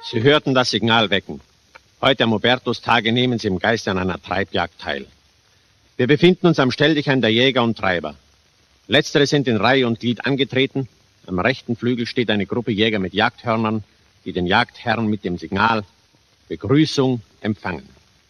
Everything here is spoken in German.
Sie hörten das Signal wecken. Heute am Hubertustage nehmen Sie im Geiste an einer Treibjagd teil. Wir befinden uns am Stelldichein der Jäger und Treiber. Letztere sind in Reihe und Glied angetreten. Am rechten Flügel steht eine Gruppe Jäger mit Jagdhörnern, die den Jagdherrn mit dem Signal Begrüßung empfangen.